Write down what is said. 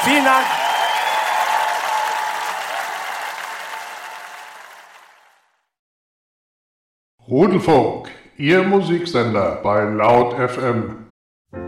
Vielen Dank. Rudelfunk, Ihr Musiksender bei Laut FM.